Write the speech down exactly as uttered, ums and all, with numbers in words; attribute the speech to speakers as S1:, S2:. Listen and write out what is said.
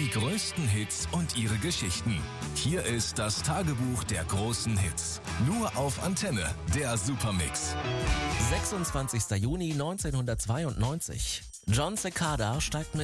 S1: Die größten Hits und ihre Geschichten. Hier ist das Tagebuch der großen Hits. Nur auf Antenne, der Supermix.
S2: sechsundzwanzigster Juni neunzehnhundertzweiundneunzig. Jon Secada steigt mit